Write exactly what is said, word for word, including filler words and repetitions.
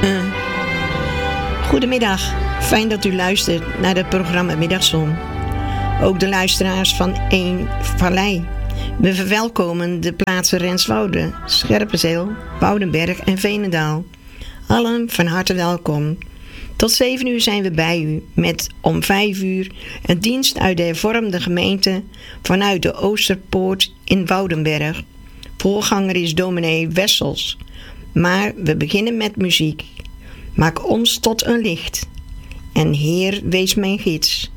Uh. Goedemiddag, fijn dat u luistert naar het programma Middagzon. Ook de luisteraars van één Vallei. We verwelkomen de plaatsen Renswoude, Scherpenzeel, Woudenberg en Veenendaal. Allen van harte welkom. Tot zeven uur zijn we bij u met om vijf uur een dienst uit de hervormde gemeente vanuit de Oosterpoort in Woudenberg. Voorganger is dominee Wessels. Maar we beginnen met muziek. Maak ons tot een licht. En Heer, wees mijn gids.